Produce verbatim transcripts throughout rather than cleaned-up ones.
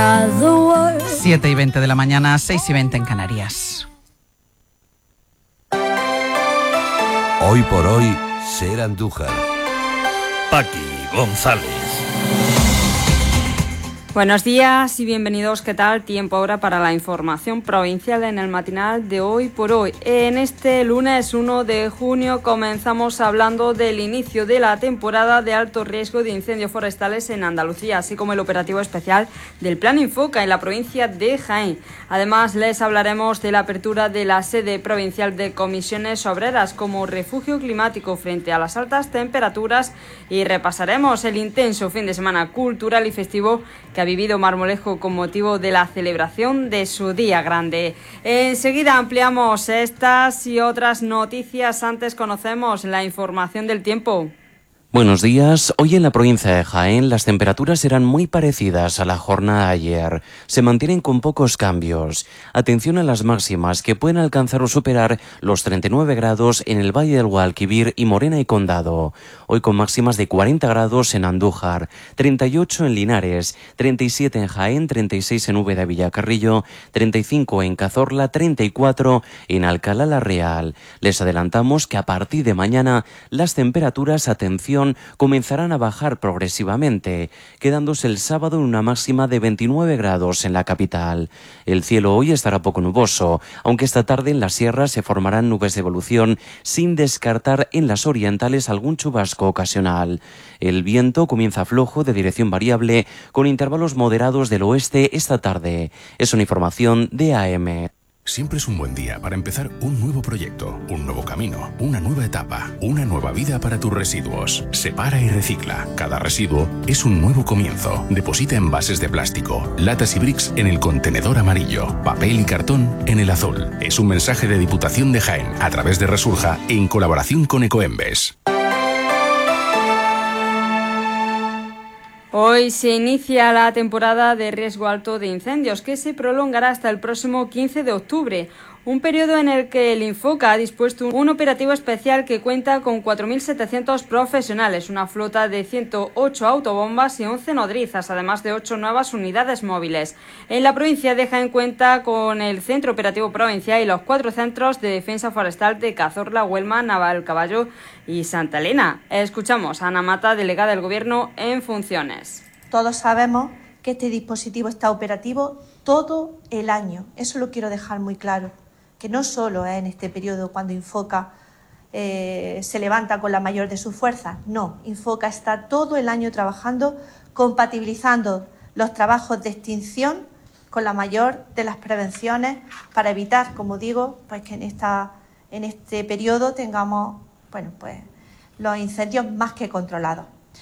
siete y veinte de la mañana, seis y veinte en Canarias. Hoy por hoy, Ser Andújar. Paqui González. Buenos días y bienvenidos. ¿Qué tal? Tiempo ahora para la información provincial en el matinal de Hoy por Hoy. En este lunes uno de junio comenzamos hablando del inicio de la temporada de alto riesgo de incendios forestales en Andalucía, así como el operativo especial del Plan Infoca en la provincia de Jaén. Además, les hablaremos de la apertura de la sede provincial de comisiones obreras como refugio climático frente a las altas temperaturas y repasaremos el intenso fin de semana cultural y festivo que ha vivido Marmolejo con motivo de la celebración de su Día Grande. Enseguida ampliamos estas y otras noticias. Antes conocemos la información del tiempo. Buenos días. Hoy en la provincia de Jaén las temperaturas serán muy parecidas a la jornada de ayer. Se mantienen con pocos cambios. Atención a las máximas que pueden alcanzar o superar los treinta y nueve grados en el Valle del Guadalquivir y Morena y Condado. Hoy con máximas de cuarenta grados en Andújar, treinta y ocho en Linares, treinta y siete en Jaén, treinta y seis en Úbeda y Villacarrillo, treinta y cinco en Cazorla, treinta y cuatro en Alcalá la Real. Les adelantamos que a partir de mañana las temperaturas, atención, comenzarán a bajar progresivamente, quedándose el sábado en una máxima de veintinueve grados en la capital. El cielo hoy estará poco nuboso, aunque esta tarde en las sierras se formarán nubes de evolución, sin descartar en las orientales algún chubasco ocasional. El viento comienza flojo de dirección variable, con intervalos moderados del oeste esta tarde. Es una información de A M. Siempre es un buen día para empezar un nuevo proyecto, un nuevo camino, una nueva etapa, una nueva vida para tus residuos. Separa y recicla. Cada residuo es un nuevo comienzo. Deposita envases de plástico, latas y bricks en el contenedor amarillo, papel y cartón en el azul. Es un mensaje de Diputación de Jaén a través de Resurja en colaboración con Ecoembes. Hoy se inicia la temporada de riesgo alto de incendios, que se prolongará hasta el próximo quince de octubre, un periodo en el que el Infoca ha dispuesto un operativo especial que cuenta con cuatro mil setecientos profesionales, una flota de ciento ocho autobombas y once nodrizas, además de ocho nuevas unidades móviles. En la provincia de Jaén cuenta con el Centro Operativo Provincial y los cuatro centros de defensa forestal de Cazorla, Huelma, Navalcaballo y Santa Elena. Escuchamos a Ana Mata, delegada del Gobierno en funciones. Todos sabemos que este dispositivo está operativo todo el año. Eso lo quiero dejar muy claro, que no solo es en este periodo cuando Infoca eh, se levanta con la mayor de sus fuerzas. No, Infoca está todo el año trabajando, compatibilizando los trabajos de extinción con la mayor de las prevenciones para evitar, como digo, pues que en, esta, en este periodo tengamos bueno, pues, los incendios más que controlados.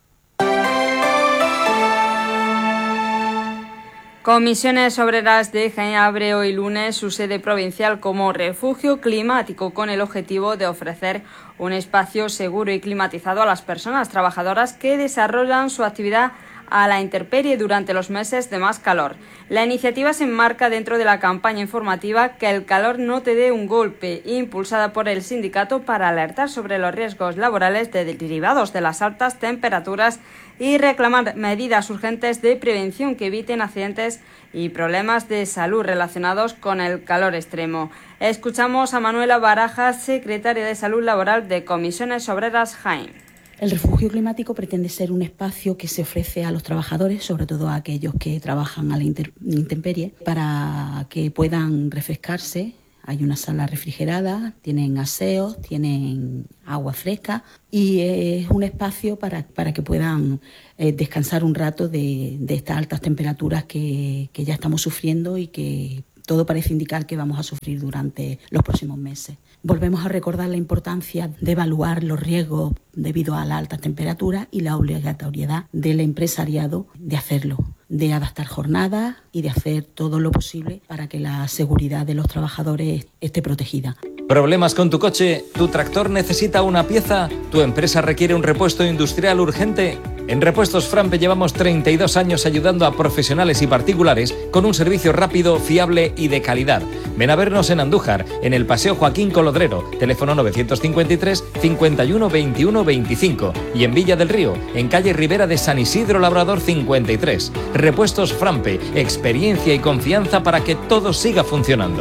Comisiones Obreras de Jaén abre hoy lunes su sede provincial como refugio climático con el objetivo de ofrecer un espacio seguro y climatizado a las personas trabajadoras que desarrollan su actividad a la intemperie durante los meses de más calor. La iniciativa se enmarca dentro de la campaña informativa Que el calor no te dé un golpe, impulsada por el sindicato para alertar sobre los riesgos laborales derivados de las altas temperaturas y reclamar medidas urgentes de prevención que eviten accidentes y problemas de salud relacionados con el calor extremo. Escuchamos a Manuela Barajas, secretaria de Salud Laboral de Comisiones Obreras Jaén. El refugio climático pretende ser un espacio que se ofrece a los trabajadores, sobre todo a aquellos que trabajan a la intemperie, para que puedan refrescarse. Hay una sala refrigerada, tienen aseos, tienen agua fresca y es un espacio para, para que puedan eh, descansar un rato de, de estas altas temperaturas que, que ya estamos sufriendo y que todo parece indicar que vamos a sufrir durante los próximos meses. Volvemos a recordar la importancia de evaluar los riesgos debido a las altas temperaturas y la obligatoriedad del empresariado de hacerlo, de adaptar jornadas y de hacer todo lo posible para que la seguridad de los trabajadores esté protegida. ¿Problemas con tu coche? ¿Tu tractor necesita una pieza? ¿Tu empresa requiere un repuesto industrial urgente? En Repuestos Frampe llevamos treinta y dos años ayudando a profesionales y particulares con un servicio rápido, fiable y de calidad. Ven a vernos en Andújar, en el Paseo Joaquín Colodrero, teléfono novecientos cincuenta y tres, cincuenta y uno veintiuno veinticinco y en Villa del Río, en calle Ribera de San Isidro Labrador cincuenta y tres. Repuestos Frampe, experiencia y confianza para que todo siga funcionando.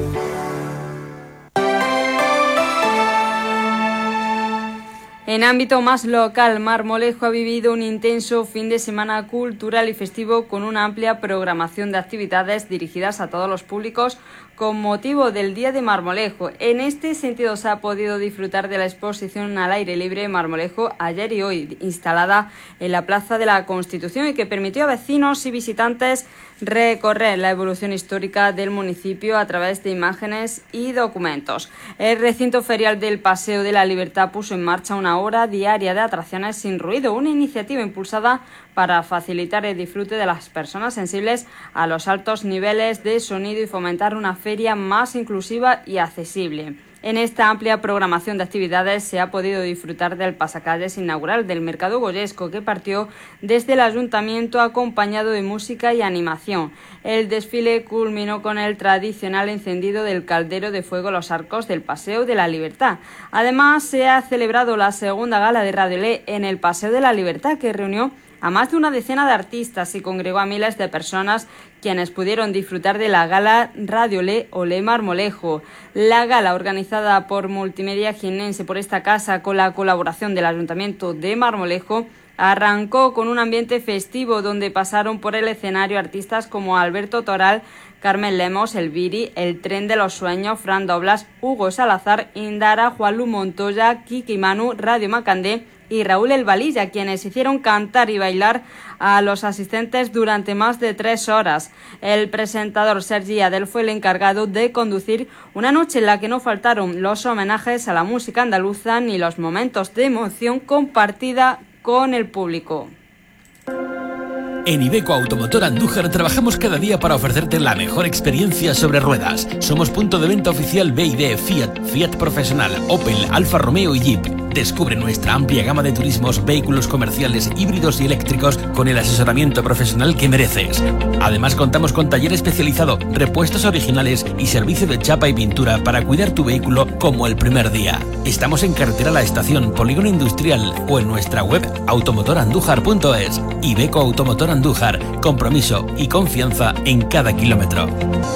En ámbito más local, Marmolejo ha vivido un intenso fin de semana cultural y festivo con una amplia programación de actividades dirigidas a todos los públicos con motivo del Día de Marmolejo. En este sentido se ha podido disfrutar de la exposición al aire libre Marmolejo ayer y hoy, instalada en la Plaza de la Constitución y que permitió a vecinos y visitantes recorrer la evolución histórica del municipio a través de imágenes y documentos. El recinto ferial del Paseo de la Libertad puso en marcha una hora diaria de atracciones sin ruido, una iniciativa impulsada para facilitar el disfrute de las personas sensibles a los altos niveles de sonido y fomentar una feria más inclusiva y accesible. En esta amplia programación de actividades se ha podido disfrutar del pasacalles inaugural del Mercado Goyesco, que partió desde el Ayuntamiento acompañado de música y animación. El desfile culminó con el tradicional encendido del caldero de fuego Los Arcos del Paseo de la Libertad. Además, se ha celebrado la segunda gala de Radio Olé en el Paseo de la Libertad, que reunió a más de una decena de artistas y congregó a miles de personas quienes pudieron disfrutar de la gala Radio Olé Olé Marmolejo. La gala, organizada por Multimedia Jiennense por esta casa con la colaboración del Ayuntamiento de Marmolejo, arrancó con un ambiente festivo donde pasaron por el escenario artistas como Alberto Toral, Carmen Lemos, El Viri, El Tren de los Sueños, Fran Doblas, Hugo Salazar, Indara, Juanlu Montoya, Kiki Manu, Radio Macandé y Raúl El Valilla, quienes hicieron cantar y bailar a los asistentes durante más de tres horas. El presentador Sergi Adel fue el encargado de conducir una noche en la que no faltaron los homenajes a la música andaluza ni los momentos de emoción compartida con el público. En Iveco Automotor Andújar trabajamos cada día para ofrecerte la mejor experiencia sobre ruedas. Somos punto de venta oficial B y D, Fiat, Fiat Profesional, Opel, Alfa Romeo y Jeep. Descubre nuestra amplia gama de turismos, vehículos comerciales, híbridos y eléctricos con el asesoramiento profesional que mereces. Además contamos con taller especializado, repuestos originales y servicio de chapa y pintura para cuidar tu vehículo como el primer día. Estamos en carretera La Estación, Polígono Industrial o en nuestra web automotor andújar punto es. Iveco Automotor Andújar, compromiso y confianza en cada kilómetro.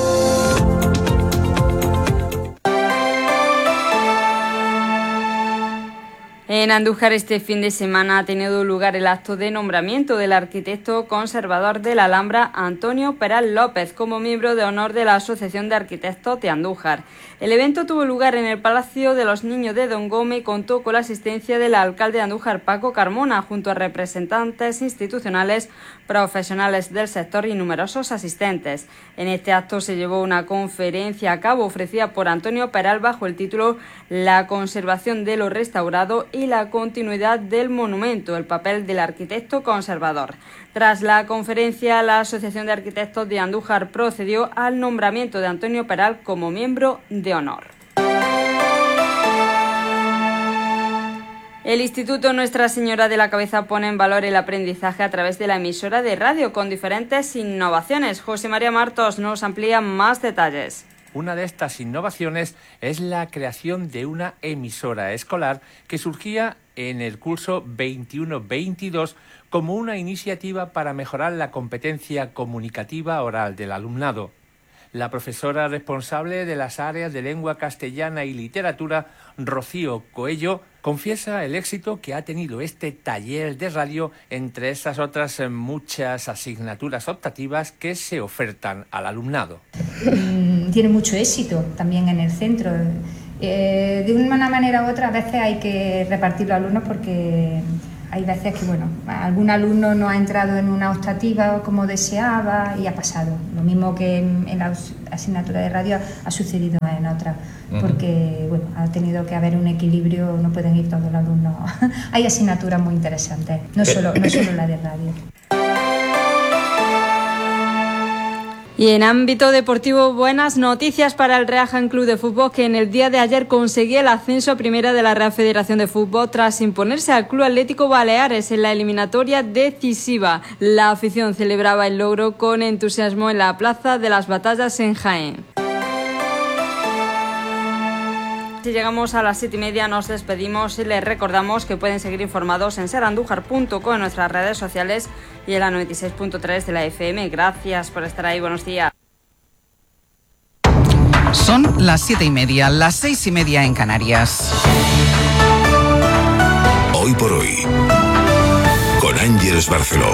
En Andújar este fin de semana ha tenido lugar el acto de nombramiento del arquitecto conservador de la Alhambra, Antonio Peral López, como miembro de honor de la Asociación de Arquitectos de Andújar. El evento tuvo lugar en el Palacio de los Niños de Don Gómez y contó con la asistencia del alcalde de Andújar, Paco Carmona, junto a representantes institucionales, profesionales del sector y numerosos asistentes. En este acto se llevó una conferencia a cabo ofrecida por Antonio Peral bajo el título La conservación de lo restaurado y la continuidad del monumento, el papel del arquitecto conservador. Tras la conferencia, la Asociación de Arquitectos de Andújar procedió al nombramiento de Antonio Peral como miembro de honor. El Instituto Nuestra Señora de la Cabeza pone en valor el aprendizaje a través de la emisora de radio con diferentes innovaciones. José María Martos nos amplía más detalles. Una de estas innovaciones es la creación de una emisora escolar que surgía en el curso veintiuno veintidós como una iniciativa para mejorar la competencia comunicativa oral del alumnado. La profesora responsable de las áreas de lengua castellana y literatura, Rocío Coello, confiesa el éxito que ha tenido este taller de radio entre esas otras muchas asignaturas optativas que se ofertan al alumnado. Tiene mucho éxito también en el centro. Eh, de una manera u otra, a veces hay que repartir los alumnos porque hay veces que, bueno, algún alumno no ha entrado en una optativa como deseaba y ha pasado. Lo mismo que en, en la asignatura de radio ha sucedido en otras, porque, bueno, ha tenido que haber un equilibrio, no pueden ir todos los alumnos. Hay asignaturas muy interesantes, no solo, no solo la de radio. Y en ámbito deportivo, buenas noticias para el Real Jaén Club de Fútbol, que en el día de ayer conseguía el ascenso a primera de la Real Federación de Fútbol tras imponerse al Club Atlético Baleares en la eliminatoria decisiva. La afición celebraba el logro con entusiasmo en la Plaza de las Batallas en Jaén. Si llegamos a las siete y media nos despedimos y les recordamos que pueden seguir informados en ser andújar punto com, en nuestras redes sociales y en la noventa y seis punto tres de la F M. Gracias por estar ahí, buenos días. Son las siete y media, las seis y media en Canarias. Hoy por hoy, con Ángeles Barceló.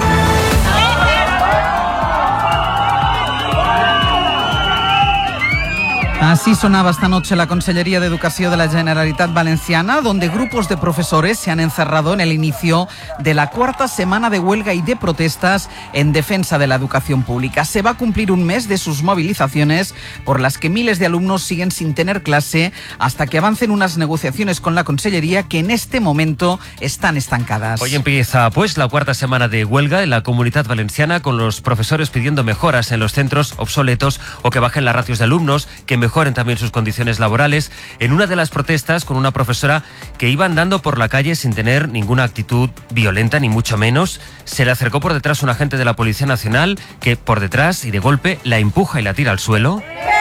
Así sonaba esta noche la Consellería de Educación de la Generalitat Valenciana, donde grupos de profesores se han encerrado en el inicio de la cuarta semana de huelga y de protestas en defensa de la educación pública. Se va a cumplir un mes de sus movilizaciones, por las que miles de alumnos siguen sin tener clase hasta que avancen unas negociaciones con la Consellería que en este momento están estancadas. Hoy empieza pues la cuarta semana de huelga en la Comunitat Valenciana, con los profesores pidiendo mejoras en los centros obsoletos o que bajen las ratios de alumnos, que mejoren también sus condiciones laborales. En una de las protestas, con una profesora que iba andando por la calle sin tener ninguna actitud violenta, ni mucho menos, se le acercó por detrás un agente de la Policía Nacional que por detrás y de golpe la empuja y la tira al suelo.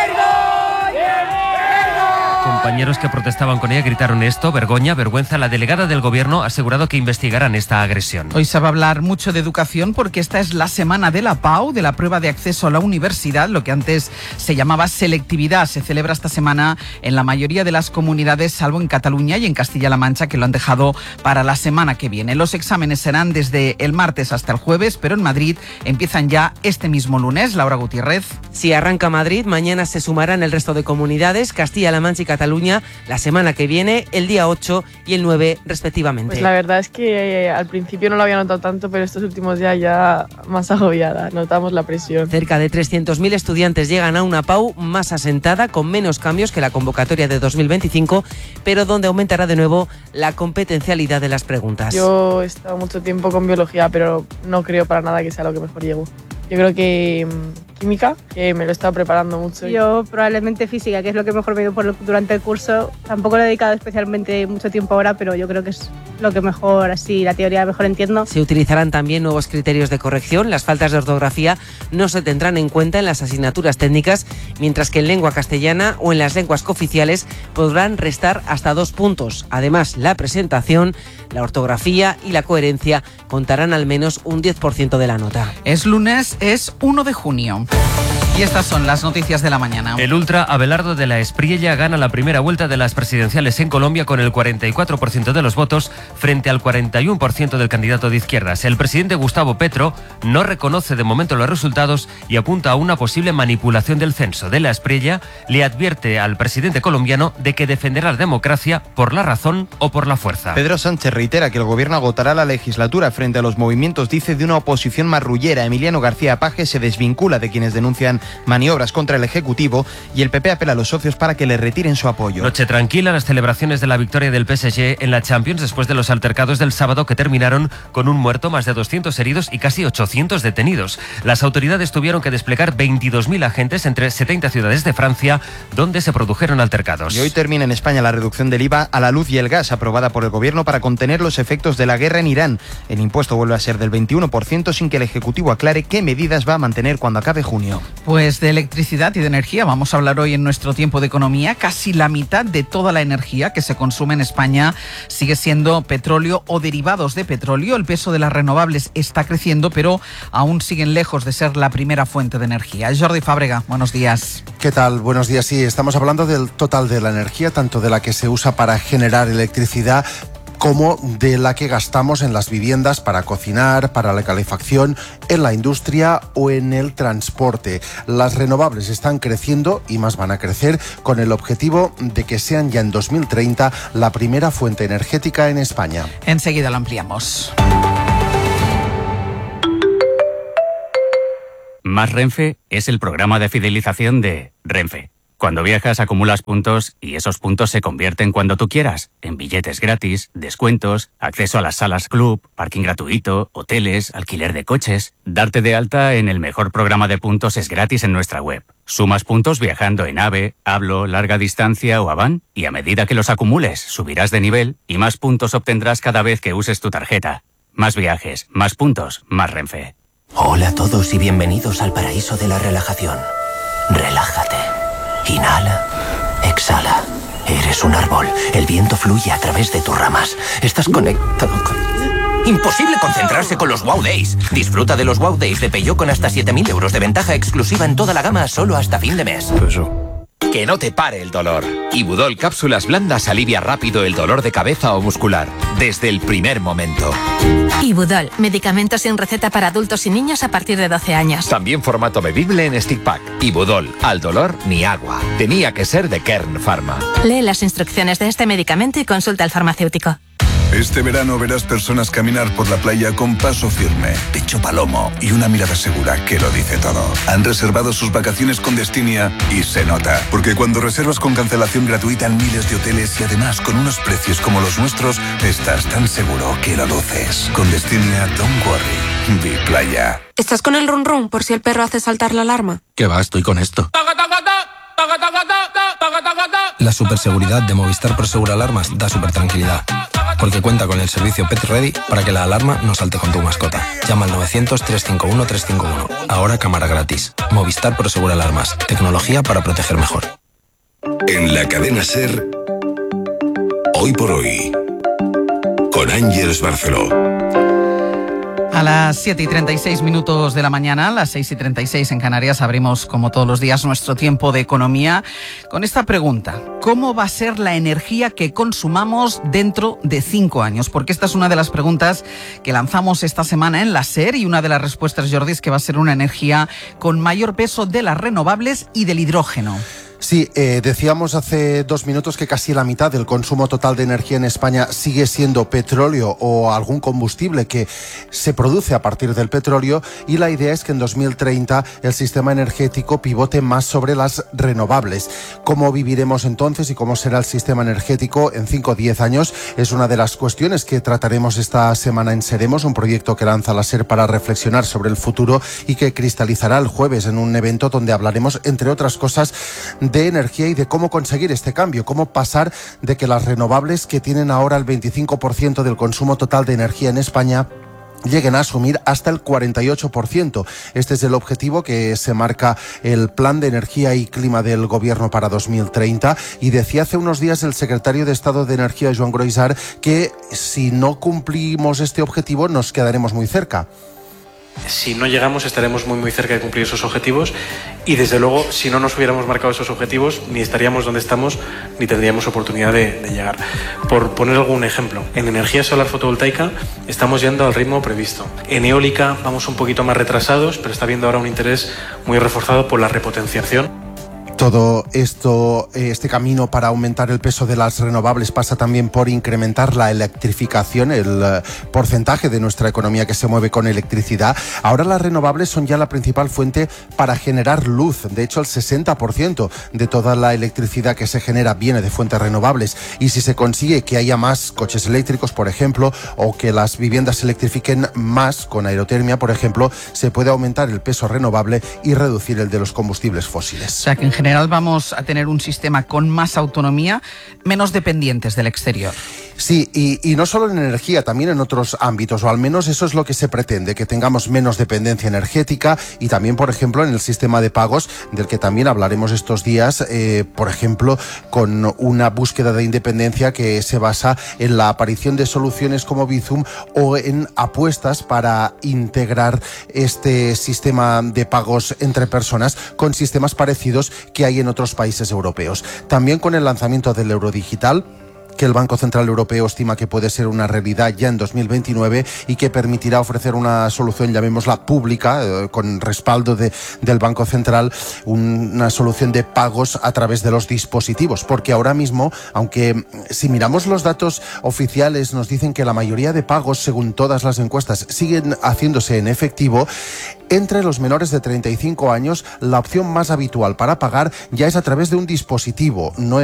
Compañeros que protestaban con ella gritaron esto: vergoña, vergüenza. La delegada del Gobierno ha asegurado que investigarán esta agresión. Hoy se va a hablar mucho de educación porque esta es la semana de la P A U, de la prueba de acceso a la universidad, lo que antes se llamaba selectividad. Se celebra esta semana en la mayoría de las comunidades, salvo en Cataluña y en Castilla-La Mancha, que lo han dejado para la semana que viene. Los exámenes serán desde el martes hasta el jueves, pero en Madrid empiezan ya este mismo lunes. Laura Gutiérrez. Si arranca Madrid, mañana se sumarán el resto de comunidades, Castilla-La Mancha y Cataluña, la semana que viene, el día ocho y el nueve respectivamente. Pues la verdad es que eh, al principio no lo había notado tanto, pero estos últimos días ya más agobiada, notamos la presión. Cerca de trescientos mil estudiantes llegan a una P A U más asentada, con menos cambios que la convocatoria de dos mil veinticinco, pero donde aumentará de nuevo la competencialidad de las preguntas. Yo he estado mucho tiempo con biología, pero no creo para nada que sea lo que mejor llego. Yo creo que mmm, química, que me lo he estado preparando mucho. Yo probablemente física, que es lo que mejor me dio por, durante el curso. Tampoco le he dedicado especialmente mucho tiempo ahora, pero yo creo que es lo que mejor, así, la teoría mejor entiendo. Se utilizarán también nuevos criterios de corrección. Las faltas de ortografía no se tendrán en cuenta en las asignaturas técnicas, mientras que en lengua castellana o en las lenguas cooficiales podrán restar hasta dos puntos. Además, la presentación, la ortografía y la coherencia contarán al menos un diez por ciento de la nota. Es lunes, es uno de junio. Y estas son las noticias de la mañana. El ultra Abelardo de la Espriella gana la primera vuelta de las presidenciales en Colombia con el cuarenta y cuatro por ciento de los votos frente al cuarenta y uno por ciento del candidato de izquierdas. El presidente Gustavo Petro no reconoce de momento los resultados y apunta a una posible manipulación del censo. De la Espriella le advierte al presidente colombiano de que defenderá la democracia por la razón o por la fuerza. Pedro Sánchez reitera que el gobierno agotará la legislatura frente a los movimientos, dice, de una oposición marrullera. Emiliano García Paje se desvincula de quienes denuncian maniobras contra el Ejecutivo y el P P apela a los socios para que le retiren su apoyo. Noche tranquila, las celebraciones de la victoria del P S G en la Champions después de los altercados del sábado que terminaron con un muerto, más de doscientos heridos y casi ochocientos detenidos. Las autoridades tuvieron que desplegar veintidós mil agentes entre setenta ciudades de Francia donde se produjeron altercados. Y hoy termina en España la reducción del I V A a la luz y el gas aprobada por el Gobierno para contener los efectos de la guerra en Irán. El impuesto vuelve a ser del veintiuno por ciento sin que el Ejecutivo aclare qué medidas va a mantener cuando acabe junio. Pues de electricidad y de energía vamos a hablar hoy en nuestro tiempo de economía. Casi la mitad de toda la energía que se consume en España sigue siendo petróleo o derivados de petróleo. El peso de las renovables está creciendo, pero aún siguen lejos de ser la primera fuente de energía. Jordi Fábrega, buenos días. ¿Qué tal? Buenos días. Sí, estamos hablando del total de la energía, tanto de la que se usa para generar electricidad como de la que gastamos en las viviendas para cocinar, para la calefacción, en la industria o en el transporte. Las renovables están creciendo y más van a crecer, con el objetivo de que sean ya en dos mil treinta la primera fuente energética en España. Enseguida lo ampliamos. Más Renfe es el programa de fidelización de Renfe. Cuando viajas acumulas puntos y esos puntos se convierten cuando tú quieras en billetes gratis, descuentos, acceso a las salas club, parking gratuito, hoteles, alquiler de coches. Darte de alta en el mejor programa de puntos es gratis en nuestra web. Sumas puntos viajando en AVE, Hablo, Larga Distancia o Avan y a medida que los acumules subirás de nivel y más puntos obtendrás cada vez que uses tu tarjeta. Más viajes, más puntos, más Renfe. Hola a todos y bienvenidos al paraíso de la relajación. Relájate. Inhala, exhala. Eres un árbol. El viento fluye a través de tus ramas. Estás conectado con... Imposible concentrarse con los Wow Days. Disfruta de los Wow Days de Peugeot con hasta siete mil euros de ventaja exclusiva en toda la gama solo hasta fin de mes. Que no te pare el dolor. Ibudol Cápsulas Blandas alivia rápido el dolor de cabeza o muscular, desde el primer momento. Ibudol, medicamentos sin receta para adultos y niños a partir de doce años. También formato bebible en stick pack. Ibudol, al dolor ni agua. Tenía que ser de Kern Pharma. Lee las instrucciones de este medicamento y consulta al farmacéutico. Este verano verás personas caminar por la playa con paso firme, pecho palomo y una mirada segura que lo dice todo. Han reservado sus vacaciones con Destinia y se nota. Porque cuando reservas con cancelación gratuita en miles de hoteles y además con unos precios como los nuestros, estás tan seguro que lo luces. Con Destinia, don't worry. Di playa. ¿Estás con el run run por si el perro hace saltar la alarma? ¿Qué va? Estoy con esto. La superseguridad de Movistar Prosegur Alarmas da super tranquilidad. Porque cuenta con el servicio Pet Ready para que la alarma no salte con tu mascota. Llama al novecientos, trescientos cincuenta y uno, trescientos cincuenta y uno. Ahora cámara gratis. Movistar Prosegur Alarmas. Tecnología para proteger mejor. En la cadena SER, Hoy por Hoy, con Ángeles Barceló. A las siete y treinta y seis minutos de la mañana, a las seis y treinta y seis en Canarias, abrimos como todos los días nuestro tiempo de economía con esta pregunta: ¿cómo va a ser la energía que consumamos dentro de cinco años? Porque esta es una de las preguntas que lanzamos esta semana en la SER, y una de las respuestas, Jordi, es que va a ser una energía con mayor peso de las renovables y del hidrógeno. Sí, eh, decíamos hace dos minutos que casi la mitad del consumo total de energía en España sigue siendo petróleo o algún combustible que se produce a partir del petróleo, y la idea es que en dos mil treinta el sistema energético pivote más sobre las renovables. ¿Cómo viviremos entonces y cómo será el sistema energético en cinco o diez años? Es una de las cuestiones que trataremos esta semana en Seremos, un proyecto que lanza la SER para reflexionar sobre el futuro y que cristalizará el jueves en un evento donde hablaremos, entre otras cosas, de energía y de cómo conseguir este cambio, cómo pasar de que las renovables, que tienen ahora el veinticinco por ciento del consumo total de energía en España, lleguen a asumir hasta el cuarenta y ocho por ciento. Este es el objetivo que se marca el Plan de Energía y Clima del Gobierno para dos mil treinta, y decía hace unos días el secretario de Estado de Energía, Joan Groisart, que si no cumplimos este objetivo nos quedaremos muy cerca. Si no llegamos, estaremos muy muy cerca de cumplir esos objetivos, y desde luego, si no nos hubiéramos marcado esos objetivos, ni estaríamos donde estamos, ni tendríamos oportunidad de, de llegar. Por poner algún ejemplo, en energía solar fotovoltaica estamos yendo al ritmo previsto. En eólica vamos un poquito más retrasados, pero está habiendo ahora un interés muy reforzado por la repotenciación. Todo esto, este camino para aumentar el peso de las renovables pasa también por incrementar la electrificación, el porcentaje de nuestra economía que se mueve con electricidad. Ahora las renovables son ya la principal fuente para generar luz. De hecho, el sesenta por ciento de toda la electricidad que se genera viene de fuentes renovables. Y si se consigue que haya más coches eléctricos, por ejemplo, o que las viviendas se electrifiquen más con aerotermia, por ejemplo, se puede aumentar el peso renovable y reducir el de los combustibles fósiles. O sea que en general En general vamos a tener un sistema con más autonomía, menos dependientes del exterior. Sí, y, y no solo en energía, también en otros ámbitos, o al menos eso es lo que se pretende, que tengamos menos dependencia energética, y también, por ejemplo, en el sistema de pagos, del que también hablaremos estos días, eh, por ejemplo, con una búsqueda de independencia que se basa en la aparición de soluciones como Bizum o en apuestas para integrar este sistema de pagos entre personas con sistemas parecidos que hay en otros países europeos. También con el lanzamiento del euro digital, que el Banco Central Europeo estima que puede ser una realidad ya en dos mil veintinueve y que permitirá ofrecer una solución, llamémosla pública, eh, con respaldo de, del Banco Central, una solución de pagos a través de los dispositivos. Porque ahora mismo, aunque si miramos los datos oficiales nos dicen que la mayoría de pagos, según todas las encuestas, siguen haciéndose en efectivo, entre los menores de treinta y cinco años la opción más habitual para pagar ya es a través de un dispositivo. No es